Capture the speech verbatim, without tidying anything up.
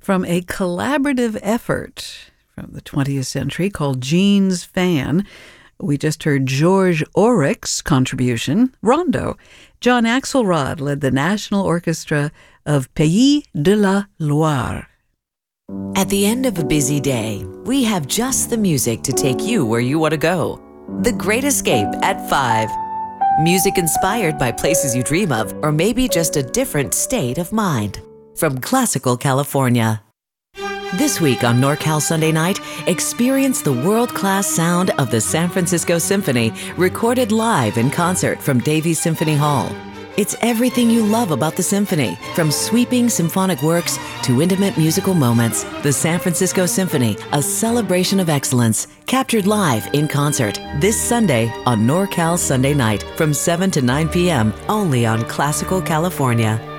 from a collaborative effort from the twentieth century called Jean's Fan. We just heard George Auric's contribution, Rondo. John Axelrod led the National Orchestra of Pays de la Loire. At the end of a busy day, we have just the music to take you where you want to go. The Great Escape at five. Music inspired by places you dream of, or maybe just a different state of mind. From Classical California. This week on NorCal Sunday Night, experience the world-class sound of the San Francisco Symphony, recorded live in concert from Davies Symphony Hall. It's everything you love about the symphony, from sweeping symphonic works to intimate musical moments. The San Francisco Symphony, a celebration of excellence, captured live in concert this Sunday on NorCal Sunday Night from seven to nine p.m. only on Classical California.